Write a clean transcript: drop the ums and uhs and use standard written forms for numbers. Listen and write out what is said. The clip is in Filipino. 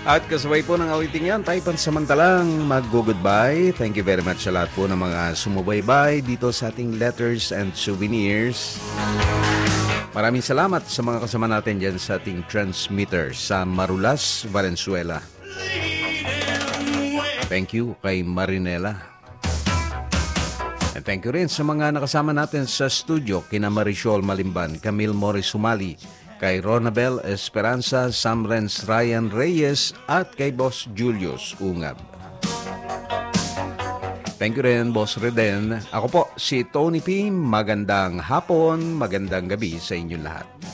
At kasabay po ng awiting yan, tayo pansamantalang mag-goodbye. Thank you very much sa lahat po ng mga sumubaybay dito sa ating letters and souvenirs. Maraming salamat sa mga kasama natin dyan sa ating transmitter sa Marulas, Valenzuela. Thank you kay Marinela. And thank you rin sa mga nakasama natin sa studio, kina Marisol Malimban, Camille Morris Sumali, kay Ronabel Esperanza, Sam Renz Ryan Reyes, at kay Boss Julius Ungab. Thank you rin, Boss Reden. Ako po, si Tony P. Magandang hapon, magandang gabi sa inyong lahat.